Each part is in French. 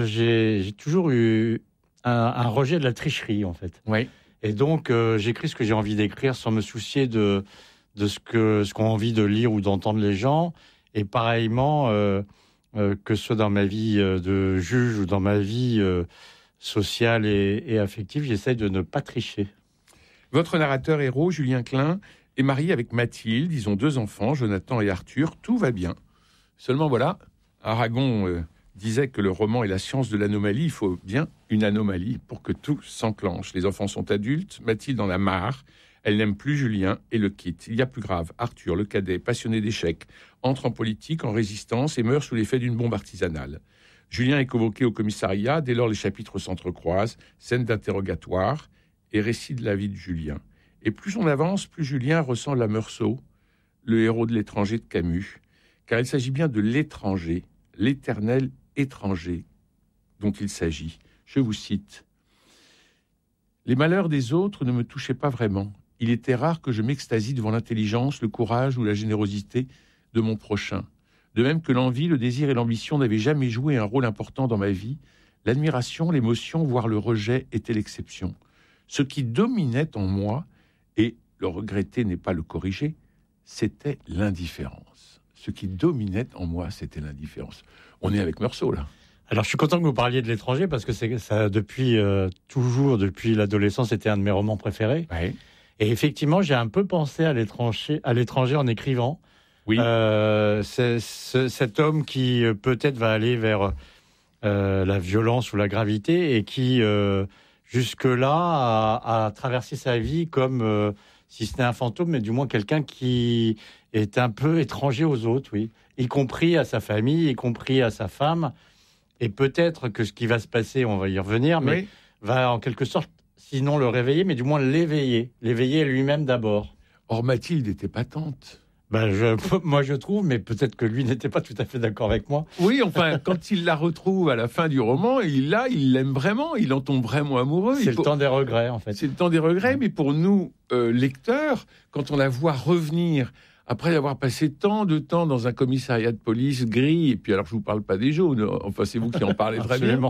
J'ai toujours eu un rejet de la tricherie, en fait. Oui. Et donc, j'écris ce que j'ai envie d'écrire sans me soucier de ce qu'ont envie de lire ou d'entendre les gens. Et pareillement, que ce soit dans ma vie de juge ou dans ma vie sociale et affective, j'essaie de ne pas tricher. Votre narrateur héros, Julien Klein, est marié avec Mathilde. Ils ont 2 enfants, Jonathan et Arthur. Tout va bien. Seulement voilà, Aragon disait que le roman est la science de l'anomalie. Il faut bien une anomalie pour que tout s'enclenche. Les enfants sont adultes, Mathilde en a marre. Elle n'aime plus Julien et le quitte. Il y a plus grave. Arthur, le cadet, passionné d'échecs, entre en politique, en résistance et meurt sous l'effet d'une bombe artisanale. Julien est convoqué au commissariat. Dès lors, les chapitres s'entrecroisent. Scène d'interrogatoire et récit de la vie de Julien. Et plus on avance, plus Julien ressent la Meursault, le héros de l'étranger de Camus, car il s'agit bien de l'étranger, l'éternel étranger dont il s'agit. Je vous cite. « Les malheurs des autres ne me touchaient pas vraiment. Il était rare que je m'extasie devant l'intelligence, le courage ou la générosité de mon prochain. De même que l'envie, le désir et l'ambition n'avaient jamais joué un rôle important dans ma vie, l'admiration, l'émotion, voire le rejet étaient l'exception. Ce qui dominait en moi, et le regretter n'est pas le corriger, c'était l'indifférence. Ce qui dominait en moi, c'était l'indifférence. » On est avec Meursault, là. Alors, je suis content que vous parliez de l'étranger, parce que ça, depuis l'adolescence, c'était un de mes romans préférés. Oui. Et effectivement, j'ai un peu pensé à l'étranger en écrivant. Oui. Cet homme qui peut-être va aller vers la violence ou la gravité et qui... jusque-là, a traversé sa vie comme, si ce n'est un fantôme, mais du moins quelqu'un qui est un peu étranger aux autres, oui. Y compris à sa famille, y compris à sa femme. Et peut-être que ce qui va se passer, on va y revenir, mais va en quelque sorte, sinon le réveiller, mais du moins l'éveiller. L'éveiller lui-même d'abord. Or, Mathilde était patente. Moi, je trouve, mais peut-être que lui n'était pas tout à fait d'accord avec moi. Oui, enfin, quand il la retrouve à la fin du roman, il l'aime vraiment, il en tombe vraiment amoureux. C'est le temps des regrets, en fait. C'est le temps des regrets, mais pour nous, lecteurs, quand on la voit revenir, après avoir passé tant de temps dans un commissariat de police gris, et puis alors je vous parle pas des jaunes, enfin c'est vous qui en parlez très bien.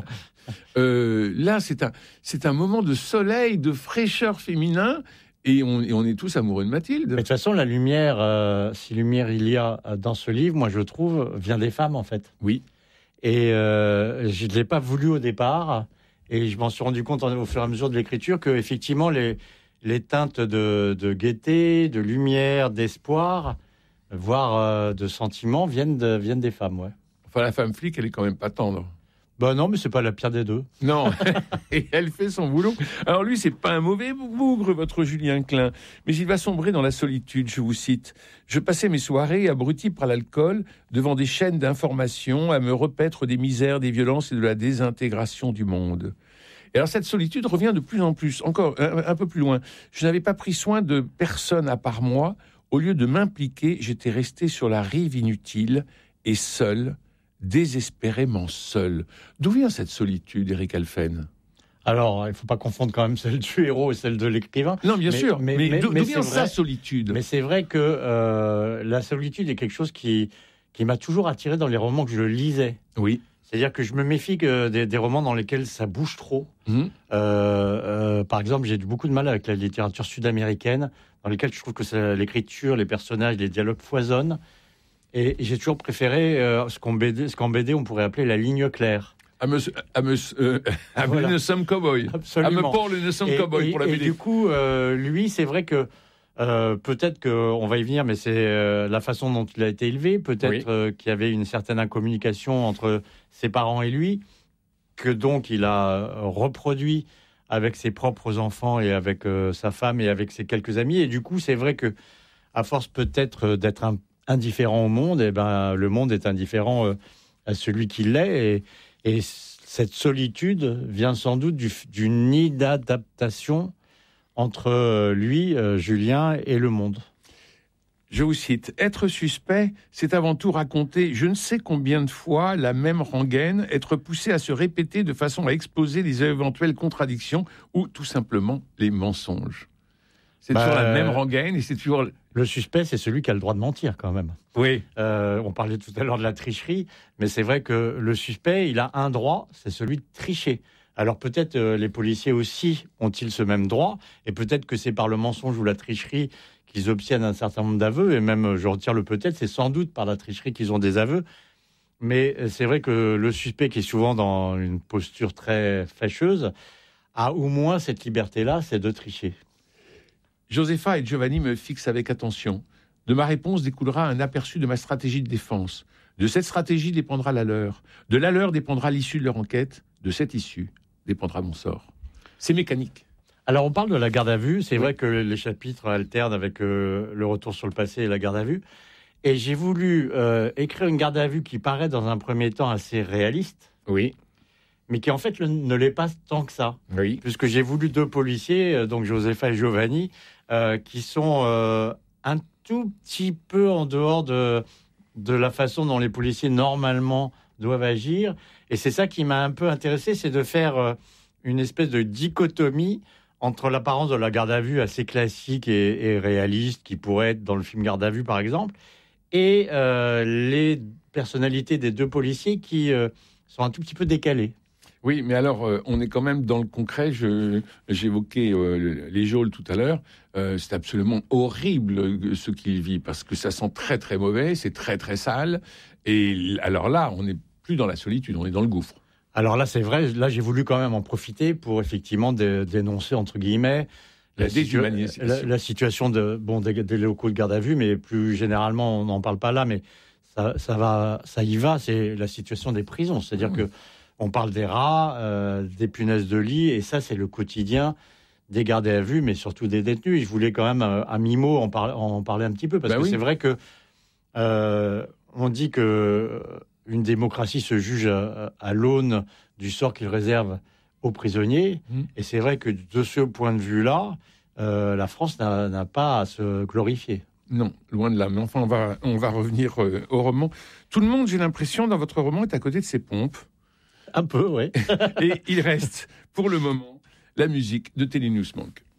Là, c'est un moment de soleil, de fraîcheur féminin. Et on est tous amoureux de Mathilde. Mais de toute façon, la lumière, si lumière il y a dans ce livre, moi je trouve, vient des femmes en fait. Oui. Et je ne l'ai pas voulu au départ. Et je m'en suis rendu compte au fur et à mesure de l'écriture qu'effectivement, les teintes de gaieté, de lumière, d'espoir, voire de sentiments, viennent des femmes. Ouais. Enfin, la femme flic, elle est quand même pas tendre. Ben non, mais c'est pas la pire des deux. Non, et elle fait son boulot. Alors lui, c'est pas un mauvais bougre, votre Julien Klein, mais il va sombrer dans la solitude, je vous cite. « Je passais mes soirées, abruti par l'alcool, devant des chaînes d'informations, à me repaître des misères, des violences et de la désintégration du monde. » Et alors cette solitude revient de plus en plus, encore un peu plus loin. Je n'avais pas pris soin de personne à part moi. Au lieu de m'impliquer, j'étais resté sur la rive inutile et seul, désespérément seul. D'où vient cette solitude, Éric Alphen ? Alors, il ne faut pas confondre quand même celle du héros et celle de l'écrivain. Non, bien sûr, mais d'où vient sa solitude ? Mais c'est vrai que la solitude est quelque chose qui m'a toujours attiré dans les romans que je lisais. Oui. C'est-à-dire que je me méfie des romans dans lesquels ça bouge trop. Par exemple, j'ai beaucoup de mal avec la littérature sud-américaine, dans lesquelles je trouve que l'écriture, les personnages, les dialogues foisonnent. Et j'ai toujours préféré ce qu'en BD on pourrait appeler la ligne claire. Voilà. Nous sommes cow-boys. Absolument. Nous sommes cow-boys pour la BD. Et du coup, lui, c'est vrai que peut-être qu'on va y venir, mais c'est la façon dont il a été élevé. Peut-être qu'il y avait une certaine incommunication entre ses parents et lui, que donc il a reproduit avec ses propres enfants et avec sa femme et avec ses quelques amis. Et du coup, c'est vrai que à force peut-être d'être indifférent au monde, et ben le monde est indifférent à celui qui l'est. Et cette solitude vient sans doute d'une inadaptation entre lui, Julien, et le monde. Je vous cite, « Être suspect, c'est avant tout raconter je ne sais combien de fois la même rengaine, être poussé à se répéter de façon à exposer les éventuelles contradictions ou tout simplement les mensonges. » C'est toujours la même rengaine et c'est toujours Le suspect, c'est celui qui a le droit de mentir, quand même. Oui. On parlait tout à l'heure de la tricherie, mais c'est vrai que le suspect, il a un droit, c'est celui de tricher. Alors peut-être les policiers aussi ont-ils ce même droit, et peut-être que c'est par le mensonge ou la tricherie qu'ils obtiennent un certain nombre d'aveux, et même, je retire le peut-être, c'est sans doute par la tricherie qu'ils ont des aveux. Mais c'est vrai que le suspect, qui est souvent dans une posture très fâcheuse, a au moins cette liberté-là, c'est de tricher. Josefa et Giovanni me fixent avec attention. De ma réponse découlera un aperçu de ma stratégie de défense. De cette stratégie dépendra la leur. De la leur dépendra l'issue de leur enquête. De cette issue dépendra mon sort. C'est mécanique. Alors, on parle de la garde à vue. C'est vrai que les chapitres alternent avec le retour sur le passé et la garde à vue. Et j'ai voulu écrire une garde à vue qui paraît dans un premier temps assez réaliste. Oui. Mais qui en fait ne l'est pas tant que ça. Oui. Puisque j'ai voulu 2 policiers, donc Josefa et Giovanni, qui sont un tout petit peu en dehors de la façon dont les policiers normalement doivent agir. Et c'est ça qui m'a un peu intéressé, c'est de faire une espèce de dichotomie entre l'apparence de la garde à vue assez classique et réaliste, qui pourrait être dans le film Garde à vue par exemple, et les personnalités des 2 policiers qui sont un tout petit peu décalées. Oui, mais alors, on est quand même dans le concret. J'évoquais les geôles tout à l'heure. C'est absolument horrible ce qu'il vit, parce que ça sent très, très mauvais, c'est très, très sale. Et alors là, on n'est plus dans la solitude, on est dans le gouffre. Alors là, c'est vrai, là, j'ai voulu quand même en profiter pour effectivement dénoncer, entre guillemets, la situation des locaux de garde à vue, mais plus généralement, on n'en parle pas là, mais ça y va, c'est la situation des prisons. C'est-à-dire que on parle des rats, des punaises de lit, et ça, c'est le quotidien des gardés à vue, mais surtout des détenus. Et je voulais quand même, à mi-mot, en parler un petit peu, parce que c'est vrai que on dit que une démocratie se juge à l'aune du sort qu'il réserve aux prisonniers, et c'est vrai que de ce point de vue-là, la France n'a pas à se glorifier. Non, loin de là. Mais enfin, on va revenir au roman. Tout le monde, j'ai l'impression, dans votre roman, est à côté de ses pompes. Un peu, oui. Et il reste, pour le moment, la musique de Télénews Monk.